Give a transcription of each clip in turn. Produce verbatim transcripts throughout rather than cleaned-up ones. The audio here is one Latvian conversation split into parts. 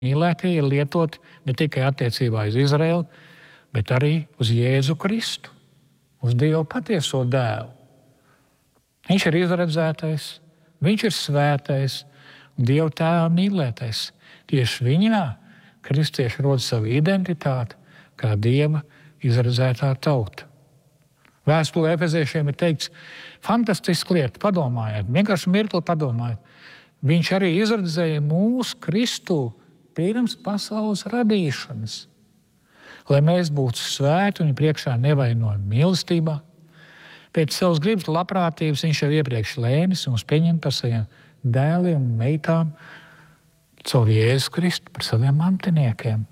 mīlētie ir lietoti ne tikai attiecībā uz Izraēlu, bet arī uz Jēzu Kristu, uz Dievu patieso dēlu. Viņš ir izredzētais, viņš ir svētais un Dieva tēva mīlētais. Tieši viņā kristieši rod savu identitāti kā Dieva izredzētā tauta. Vēstulē Efeziešiem ir teikts, fantastiski lieta, padomājiet, vienkārši mirkli padomājiet. Viņš arī izredzēja mūsu Kristu pirms pasaules radīšanas, lai mēs būtu svēti un priekšā nevainojami mīlestībā. Pēc savas gribas labprātības viņš jau iepriekš lēmis un pieņem par saviem dēliem un meitām caur Jēzu Kristu par saviem mantiniekiem.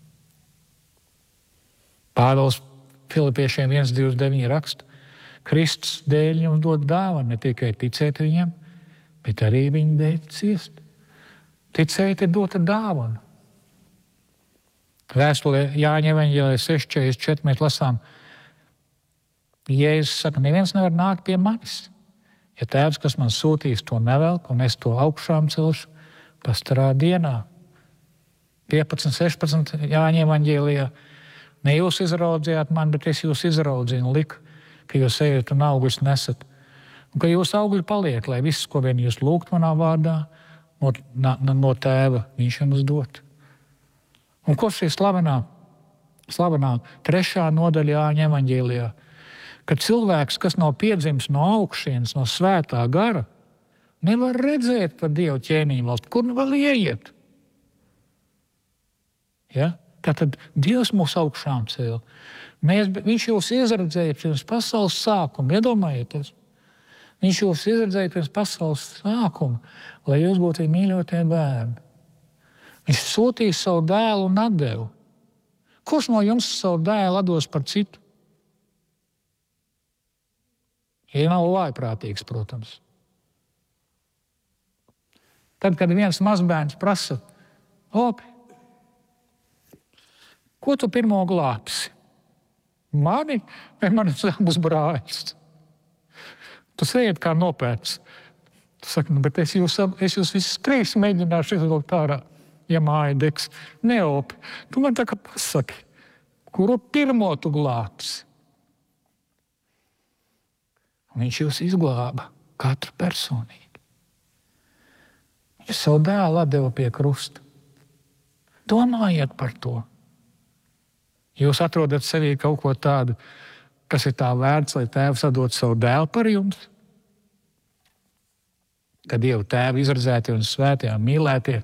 Pāvils Filipiešiem viens divdesmit deviņi raksta, Kristus dēļ jums dod dāvanu ne tikai ticēt viņam, bet arī viņa dēļ ciest. Ticēt ir dota dāvana. Vēstulē Jāņa evaņģēlijā seši četrdesmit četri mēs lasām, Jēzus saka, neviens nevar nākt pie manis, ja tēvs, kas man sūtīs, to nevelk, un es to augšām celšu pastarā dienā. piecpadsmit sešpadsmit Jāņa evaņģēlijā, ne jūs izraudzījāt mani, bet es jūs izraudzīju un liku, ka jūs ejat un augļus nesat. Un ka jūs augļi paliek, lai viss, ko vien jūs lūgt manā vārdā, no, no, no tēva viņš jums dot. Un ko šī slavenā, slavenā trešā nodaļa Jāņa evaņģēlijā? Kad cilvēks, kas nav piedzimis no augšienes, no svētā gara, nevar redzēt par Dievu ķēniņu valsti, kur nu vēl ieiet. Ja? Tātad Dievs mūs augšām cēla. Mēs, viņš jūs izredzēja pirms pasaules sākuma, iedomājieties. Viņš jūs izredzēja pirms pasaules sākuma, lai jūs būtu mīļotie bērni. Viņš sūtīja savu dēlu un atdevu. Kurš no jums savu dēlu atdos par citu? Ja nav vājprātīgs, protams. Tad, kad viens mazbērns prasa, opi, ko tu pirmo glābsi? Mani vai manas abus brāļus? Tu sējiet kā nopērts. Tu saki, nu, bet es jūs, es jūs visus trīs mēģināšu izvilkt ārā, ja māja degs. Ne, opi, tu man tā kā pasaki, kuru pirmo tu glābsi? Un viņš jūs izglāba katru personīgi. Viņš savu dēlu atdeva pie krusta. Domājiet par to. Jūs atrodat sevī kaut ko tādu, kas ir tā vērts, lai tēvs atdod savu dēlu par jums? Kad Dieva tēvi izredzēti un svētie un mīlētie,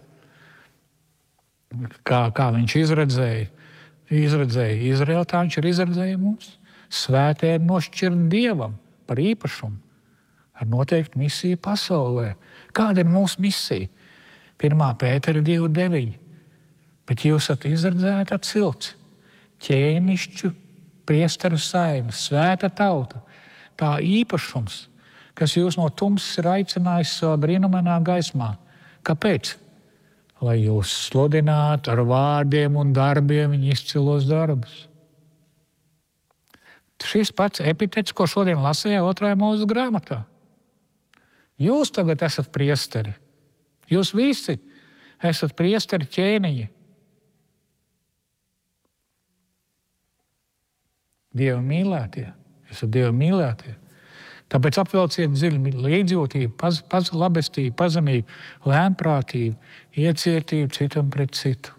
kā, kā viņš izredzēja, izredzēja Izraēlu, tā viņš ir izredzēja mums. Svētie ir nošķirt Dievam par īpašumu, ar noteiktu misiju pasaulē. Kāda ir mūsu misija? Pirmā Pētera divi deviņi. Bet jūs esat izredzēti cilts, ķēnišķu priesteru saime, svēta tauta, tā īpašums, kas jūs no tumsas ir aicinājis savā brīnumainā gaismā. Kāpēc? Lai jūs sludinātu ar vārdiem un darbiem viņa izcilos darbus. Šis pats epitets, ko šodien lasīja otrajā Mūzes grāmatā. Jūs tagad esat priesteri. Jūs visi esat priesteri ķēniņi. Dieva mīlētie. Esat Dieva mīlētie. Tāpēc apvelciet dziļi līdzjūtību, paz, paz, labestību, pazemību, lēnprātību, iecietību citam pret citu.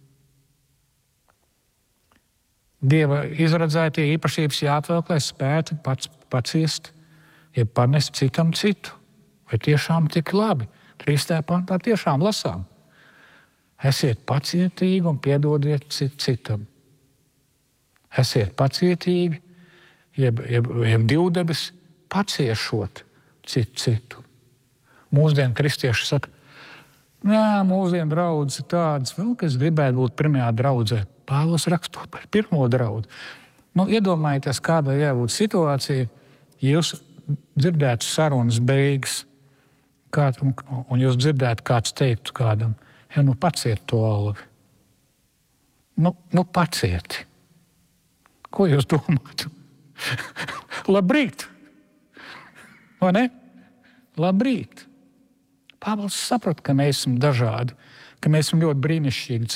Dieva izradzētie īpašības jāatvelk, lai spētu pats paciest, ja panest citam citu. Vai tiešām tik labi? Trīstā pantā tiešām lasām. Esiet pacietīgi un piedodiet cit citam. Esiet pacietīgi, jeb, jeb, jeb divdebes paciešot citu citu. Mūsdienu kristieši saka, nē, mūsdienu draudzes ir tādas, vēl, kas gribētu būt pirmajā draudzē. Pāvils raksta par pirmo draudzi. Nu, iedomājieties, kāda jābūt situācija, ja jūs dzirdētu sarunas beigas, kād, un, un jūs dzirdētu kāds teiktu kādam, ja nu paciet to alvi. Nu, nu pacieti. Ko jūs domājat? Labrīt! Vai ne? Labrīt! Pāvils saprata, ka mēs esam dažādi, ka mēs esam ļoti brīnišķīgi